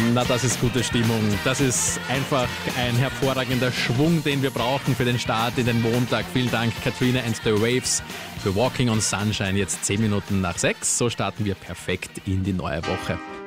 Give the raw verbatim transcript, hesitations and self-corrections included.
Na, das ist gute Stimmung. Das ist einfach ein hervorragender Schwung, den wir brauchen für den Start in den Montag. Vielen Dank, Katrina and the Waves, für Walking on Sunshine. Jetzt zehn Minuten nach sechs. So starten wir perfekt in die neue Woche.